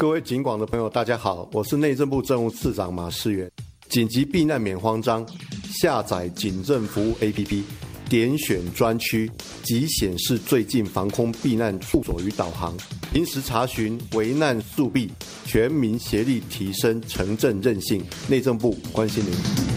各位警广的朋友大家好，我是内政部政务次长马世元。紧急避难免慌张，下载警政服务 APP， 点选专区即显示最近防空避难处所与导航，临时查询危难速避，全民协力提升城镇韧性。内政部关心您。